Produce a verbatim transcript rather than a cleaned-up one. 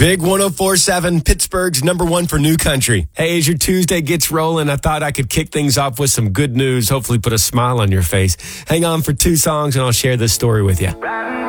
Big one oh four point seven, Pittsburgh's number one for new country. Hey, as your Tuesday gets rolling, I thought I could kick things off with some good news, hopefully put a smile on your face. Hang on for two songs and I'll share this story with you.